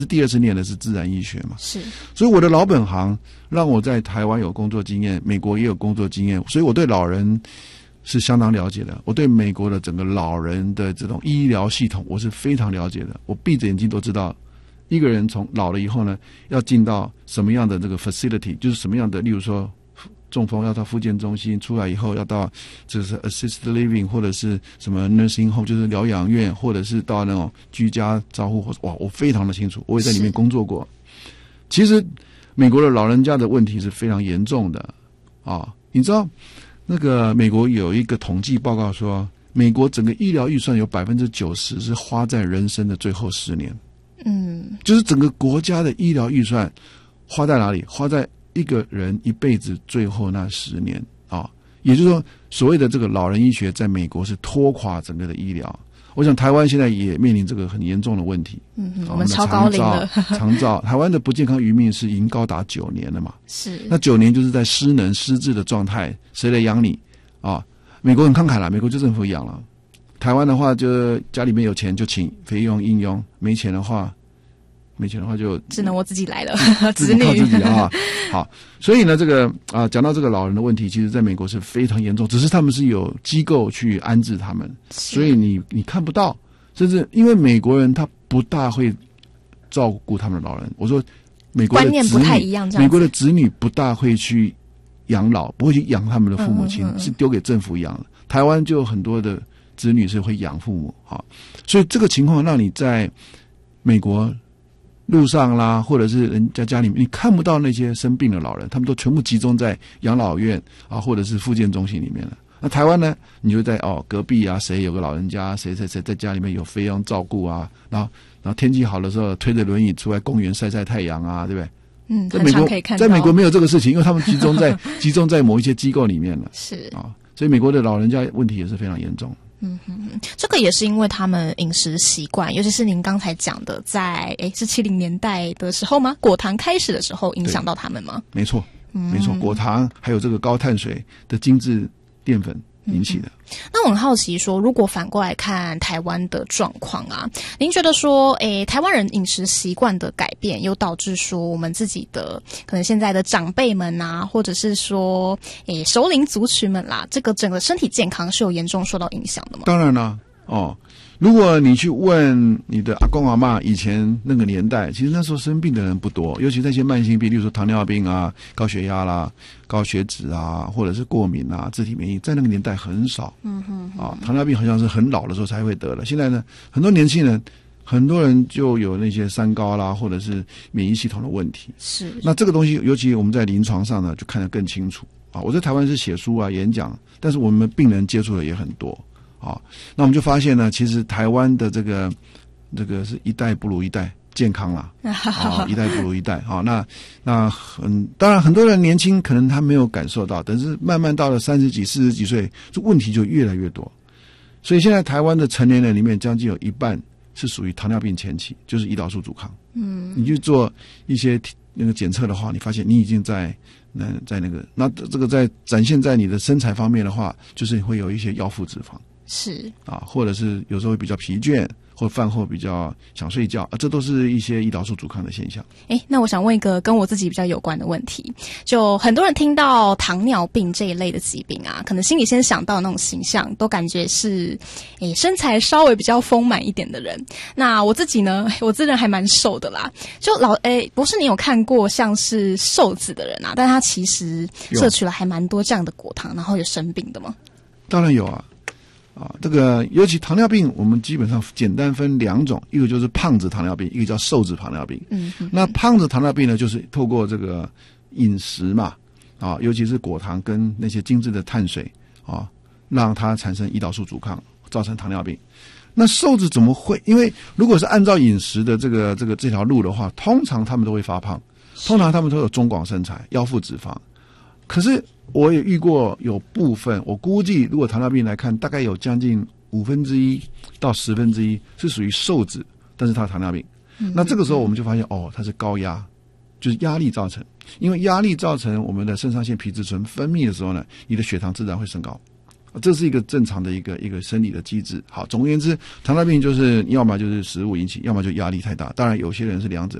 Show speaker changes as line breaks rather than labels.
第二次念的是自然医学嘛，
是，
所以我的老本行让我在台湾有工作经验，美国也有工作经验，所以我对老人是相当了解的。我对美国的整个老人的这种医疗系统我是非常了解的，我闭着眼睛都知道一个人从老了以后呢，要进到什么样的这个 facility， 就是什么样的，例如说中风要到复健中心，出来以后要到就是 assisted living 或者是什么 nursing home， 就是疗养院，或者是到那种居家照护，哇，我非常的清楚，我也在里面工作过。其实美国的老人家的问题是非常严重的啊！你知道那个美国有一个统计报告说，美国整个医疗预算有 90% 是花在人生的最后10年。就是整个国家的医疗预算花在哪里？花在一个人一辈子最后那10年啊，也就是说，所谓的这个老人医学在美国是拖垮整个的医疗。我想台湾现在也面临这个很严重的问题。
我们超高龄了。
长照，台湾的不健康余命是已经高达9年了嘛？
是。那
9年就是在失能失智的状态，谁来养你啊？美国很慷慨啦，美国就政府养了。台湾的话，就家里面有钱就请菲佣应佣，没钱的话就
只能我自己来了，
子女靠自己啊。好，所以呢，这个讲到这个老人的问题，其实在美国是非常严重，只是他们是有机构去安置他们，所以你看不到，甚至因为美国人他不大会照顾他们的老人。我说美国的
观念不太一样，这样子
美国的子女不大会去养老，不会去养他们的父母亲，是丢给政府养的。台湾就有很多的子女是会养父母，好，所以这个情况让你在美国路上啦，或者是人家家里面，你看不到那些生病的老人，他们都全部集中在养老院啊，或者是复健中心里面了。那台湾呢，你就在隔壁啊，谁有个老人家，谁在家里面有费用照顾啊，然后天气好的时候推着轮椅出来公园晒晒太阳啊，对不对？
很常可以看到。
在美国没有这个事情，因为他们集中在某一些机构里面了。
是
啊，所以美国的老人家问题也是非常严重。
这个也是因为他们饮食习惯，尤其是您刚才讲的，在是70年代的时候吗？果糖开始的时候影响到他们吗？
没错，没错，果糖还有这个高碳水的精致淀粉引起的。
那我很好奇说，如果反过来看台湾的状况啊，您觉得说，台湾人饮食习惯的改变，又导致说我们自己的可能现在的长辈们啊，或者是说，熟龄族群们啦，这个整个身体健康是有严重受到影响的吗？
当然啦，如果你去问你的阿公阿嬷以前那个年代，其实那时候生病的人不多，尤其那些慢性病，例如说糖尿病啊、高血压啦、高血脂啊，或者是过敏啊、自体免疫，在那个年代很少。糖尿病好像是很老的时候才会得了。现在呢，很多年轻人，很多人就有那些三高啦，或者是免疫系统的问题。
是。
那这个东西，尤其我们在临床上呢，就看得更清楚啊。我在台湾是写书啊、演讲，但是我们病人接触的也很多。那我们就发现呢，其实台湾的这个是一代不如一代健康啦，一代不如一代。当然很多人年轻可能他没有感受到，但是慢慢到了30几、40几岁，这问题就越来越多。所以现在台湾的成年人里面，将近有一半是属于糖尿病前期，就是胰岛素阻抗。你去做一些那个检测的话，你发现你已经在那这个在展现在你的身材方面的话，就是会有一些腰腹脂肪。
是
或者是有时候会比较疲倦，或饭后比较想睡觉，这都是一些胰岛素阻抗的现象。
那我想问一个跟我自己比较有关的问题，就很多人听到糖尿病这一类的疾病啊，可能心里先想到那种形象，都感觉是身材稍微比较丰满一点的人。那我自己呢，我自认还蛮瘦的啦。就博士，你有看过像是瘦子的人啊，但他其实摄取了还蛮多这样的果糖，然后有生病的吗？
当然有啊。这个尤其糖尿病，我们基本上简单分2种，一个就是胖子糖尿病，一个叫瘦子糖尿病。那胖子糖尿病呢，就是透过这个饮食嘛，尤其是果糖跟那些精致的碳水让它产生胰岛素阻抗，造成糖尿病。那瘦子怎么会？因为如果是按照饮食的这条路的话，通常他们都会发胖，通常他们都有中广身材、腰腹脂肪。可是我也遇过有部分，我估计如果糖尿病来看，大概有将近1/5到1/10是属于瘦子，但是他糖尿病。那这个时候我们就发现，它是高压，就是压力造成。因为压力造成我们的肾上腺皮质醇分泌的时候呢，你的血糖自然会升高。 这是一个正常的一个生理的机制。好，总而言之，糖尿病就是要么就是食物引起，要么就压力太大。当然，有些人是两者